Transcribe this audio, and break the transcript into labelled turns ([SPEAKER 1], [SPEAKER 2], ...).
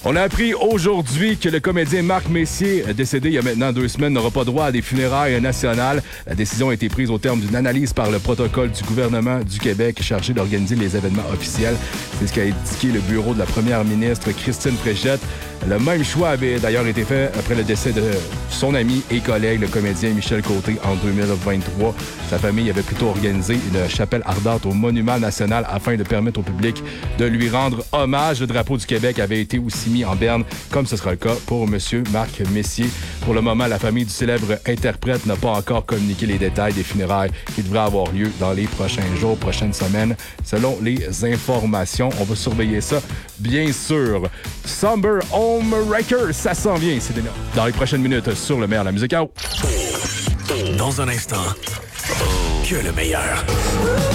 [SPEAKER 1] On a appris aujourd'hui que le comédien Marc Messier, décédé il y a maintenant 2 semaines, n'aura pas droit à des funérailles nationales. La décision a été prise au terme d'une analyse par le protocole du gouvernement du Québec chargé d'organiser les événements officiels. C'est ce qu'a indiqué le bureau de la première ministre Christine Fréchette. Le même choix avait d'ailleurs été fait après le décès de son ami et collègue, le comédien Michel Côté, en 2023. Sa famille avait plutôt organisé une chapelle ardente au Monument national afin de permettre au public de lui rendre hommage. Le drapeau du Québec avait été aussi mis en berne, comme ce sera le cas pour M. Marc Messier. Pour le moment, la famille du célèbre interprète n'a pas encore communiqué les détails des funérailles qui devraient avoir lieu dans les prochains jours, prochaines semaines, selon les informations. On va surveiller ça, bien sûr. Somber Home Wrecker, ça s'en vient, c'est dans les prochaines minutes sur le meilleur de la musique.
[SPEAKER 2] Dans un instant, que le meilleur.